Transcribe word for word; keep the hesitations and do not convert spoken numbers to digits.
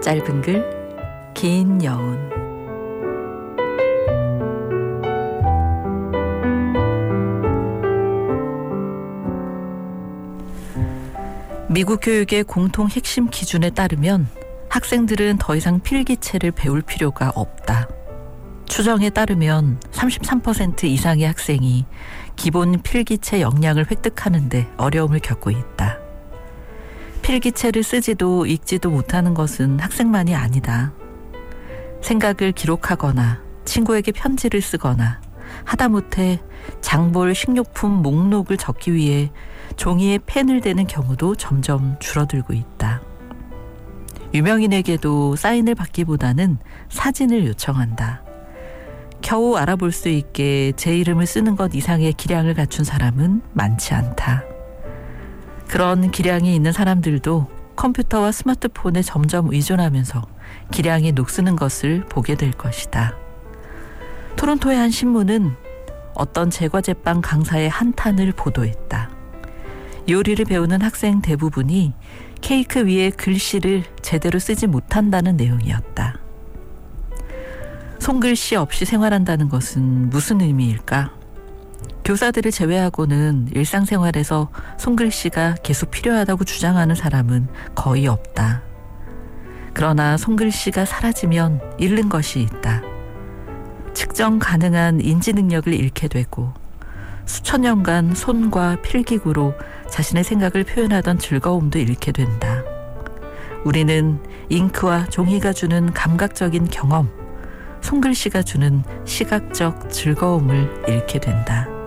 짧은 글, 긴 여운. 미국 교육의 공통 핵심 기준에 따르면 학생들은 더 이상 필기체를 배울 필요가 없다. 추정에 따르면 삼십삼 퍼센트 이상의 학생이 기본 필기체 역량을 획득하는 데 어려움을 겪고 있다. 필기체를 쓰지도 읽지도 못하는 것은 학생만이 아니다. 생각을 기록하거나 친구에게 편지를 쓰거나 하다못해 장볼 식료품 목록을 적기 위해 종이에 펜을 대는 경우도 점점 줄어들고 있다. 유명인에게도 사인을 받기보다는 사진을 요청한다. 겨우 알아볼 수 있게 제 이름을 쓰는 것 이상의 기량을 갖춘 사람은 많지 않다. 그런 기량이 있는 사람들도 컴퓨터와 스마트폰에 점점 의존하면서 기량이 녹쓰는 것을 보게 될 것이다. 토론토의 한 신문은 어떤 제과제빵 강사의 한탄을 보도했다. 요리를 배우는 학생 대부분이 케이크 위에 글씨를 제대로 쓰지 못한다는 내용이었다. 손글씨 없이 생활한다는 것은 무슨 의미일까? 교사들을 제외하고는 일상생활에서 손글씨가 계속 필요하다고 주장하는 사람은 거의 없다. 그러나 손글씨가 사라지면 잃는 것이 있다. 측정 가능한 인지 능력을 잃게 되고 수천 년간 손과 필기구로 자신의 생각을 표현하던 즐거움도 잃게 된다. 우리는 잉크와 종이가 주는 감각적인 경험, 손글씨가 주는 시각적 즐거움을 잃게 된다.